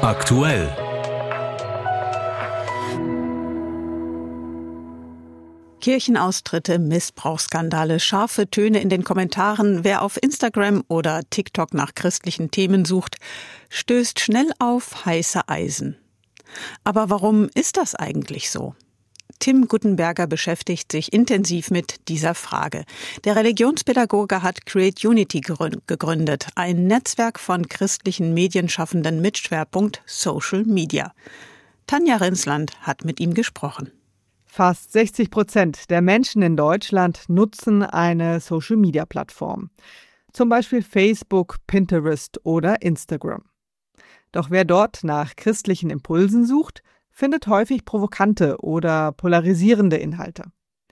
Aktuell. Kirchenaustritte, Missbrauchsskandale, scharfe Töne in den Kommentaren. Wer auf Instagram oder TikTok nach christlichen Themen sucht, stößt schnell auf heiße Eisen. Aber warum ist das eigentlich so? Tim Guttenberger beschäftigt sich intensiv mit dieser Frage. Der Religionspädagoge hat Create Unity gegründet, ein Netzwerk von christlichen Medienschaffenden mit Schwerpunkt Social Media. Tanja Rinsland hat mit ihm gesprochen. Fast 60% der Menschen in Deutschland nutzen eine Social-Media-Plattform. Zum Beispiel Facebook, Pinterest oder Instagram. Doch wer dort nach christlichen Impulsen sucht, findet häufig provokante oder polarisierende Inhalte.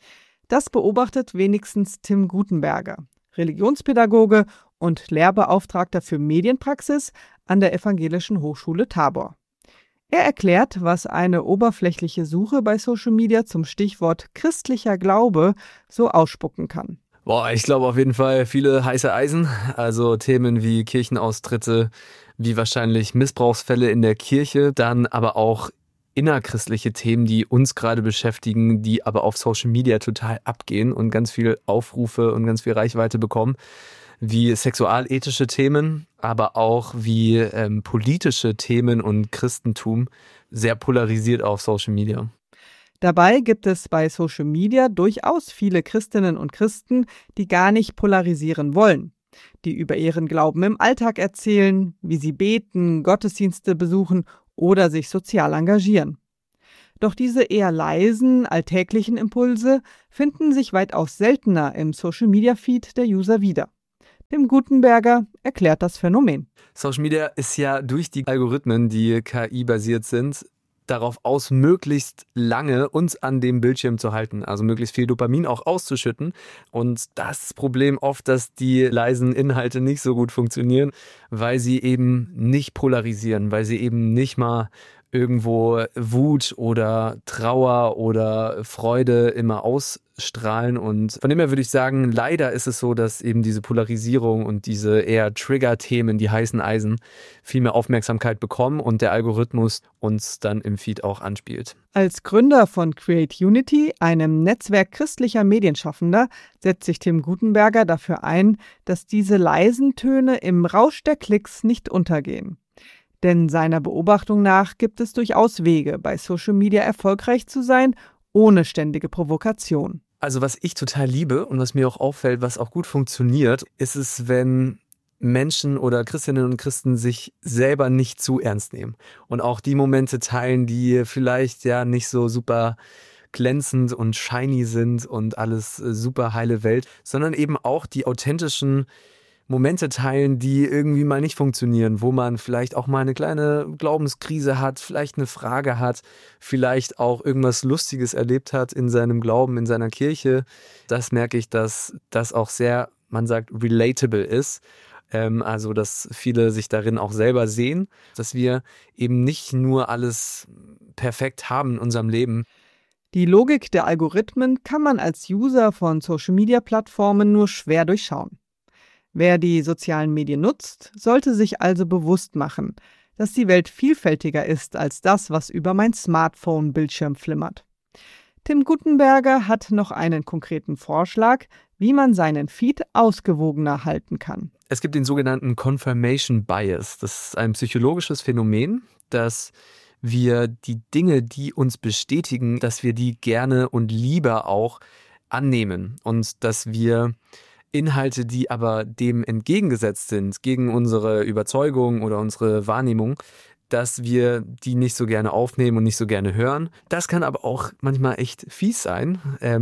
Das beobachtet wenigstens Tim Guttenberger, Religionspädagoge und Lehrbeauftragter für Medienpraxis an der Evangelischen Hochschule Tabor. Er erklärt, was eine oberflächliche Suche bei Social Media zum Stichwort christlicher Glaube so ausspucken kann. Ich glaube auf jeden Fall viele heiße Eisen, also Themen wie Kirchenaustritte, wie wahrscheinlich Missbrauchsfälle in der Kirche, dann aber auch innerchristliche Themen, die uns gerade beschäftigen, die aber auf Social Media total abgehen und ganz viel Aufrufe und ganz viel Reichweite bekommen, wie sexualethische Themen, aber auch wie politische Themen und Christentum, sehr polarisiert auf Social Media. Dabei gibt es bei Social Media durchaus viele Christinnen und Christen, die gar nicht polarisieren wollen, die über ihren Glauben im Alltag erzählen, wie sie beten, Gottesdienste besuchen oder sich sozial engagieren. Doch diese eher leisen, alltäglichen Impulse finden sich weitaus seltener im Social-Media-Feed der User wieder. Tim Guttenberger erklärt das Phänomen. Social Media ist ja durch die Algorithmen, die KI-basiert sind, darauf aus, möglichst lange uns an dem Bildschirm zu halten, also möglichst viel Dopamin auch auszuschütten. Und das Problem oft, dass die leisen Inhalte nicht so gut funktionieren, weil sie eben nicht polarisieren, weil sie eben nicht mal irgendwo Wut oder Trauer oder Freude immer ausstrahlen. Und von dem her würde ich sagen, leider ist es so, dass eben diese Polarisierung und diese eher Trigger-Themen, die heißen Eisen, viel mehr Aufmerksamkeit bekommen und der Algorithmus uns dann im Feed auch anspielt. Als Gründer von Create Unity, einem Netzwerk christlicher Medienschaffender, setzt sich Tim Guttenberger dafür ein, dass diese leisen Töne im Rausch der Klicks nicht untergehen. Denn seiner Beobachtung nach gibt es durchaus Wege, bei Social Media erfolgreich zu sein, ohne ständige Provokation. Also was ich total liebe und was mir auch auffällt, was auch gut funktioniert, ist es, wenn Menschen oder Christinnen und Christen sich selber nicht zu ernst nehmen und auch die Momente teilen, die vielleicht ja nicht so super glänzend und shiny sind und alles super heile Welt, sondern eben auch die authentischen Momente teilen, die irgendwie mal nicht funktionieren, wo man vielleicht auch mal eine kleine Glaubenskrise hat, vielleicht eine Frage hat, vielleicht auch irgendwas Lustiges erlebt hat in seinem Glauben, in seiner Kirche. Das merke ich, dass das auch sehr, man sagt, relatable ist. Also, dass viele sich darin auch selber sehen, dass wir eben nicht nur alles perfekt haben in unserem Leben. Die Logik der Algorithmen kann man als User von Social-Media-Plattformen nur schwer durchschauen. Wer die sozialen Medien nutzt, sollte sich also bewusst machen, dass die Welt vielfältiger ist als das, was über mein Smartphone-Bildschirm flimmert. Tim Guttenberger hat noch einen konkreten Vorschlag, wie man seinen Feed ausgewogener halten kann. Es gibt den sogenannten Confirmation Bias. Das ist ein psychologisches Phänomen, dass wir die Dinge, die uns bestätigen, dass wir die gerne und lieber auch annehmen und dass wir Inhalte, die aber dem entgegengesetzt sind, gegen unsere Überzeugung oder unsere Wahrnehmung, dass wir die nicht so gerne aufnehmen und nicht so gerne hören. Das kann aber auch manchmal echt fies sein,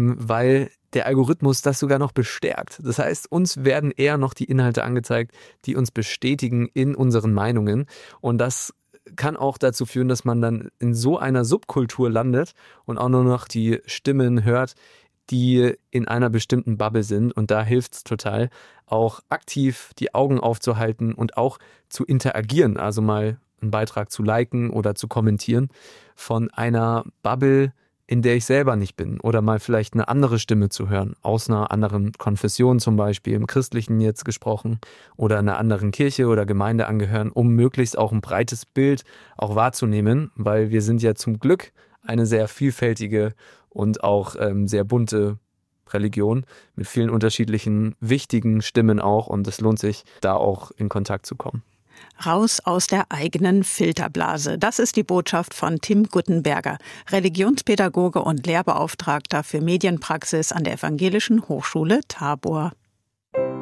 weil der Algorithmus das sogar noch bestärkt. Das heißt, uns werden eher noch die Inhalte angezeigt, die uns bestätigen in unseren Meinungen. Und das kann auch dazu führen, dass man dann in so einer Subkultur landet und auch nur noch die Stimmen hört, die in einer bestimmten Bubble sind. Und da hilft es total, auch aktiv die Augen aufzuhalten und auch zu interagieren, also mal einen Beitrag zu liken oder zu kommentieren von einer Bubble, in der ich selber nicht bin oder mal vielleicht eine andere Stimme zu hören, aus einer anderen Konfession zum Beispiel, im Christlichen jetzt gesprochen oder einer anderen Kirche oder Gemeinde angehören, um möglichst auch ein breites Bild auch wahrzunehmen, weil wir sind ja zum Glück eine sehr vielfältige und auch sehr bunte Religion mit vielen unterschiedlichen wichtigen Stimmen auch und es lohnt sich, da auch in Kontakt zu kommen. Raus aus der eigenen Filterblase. Das ist die Botschaft von Tim Guttenberger, Religionspädagoge und Lehrbeauftragter für Medienpraxis an der Evangelischen Hochschule Tabor.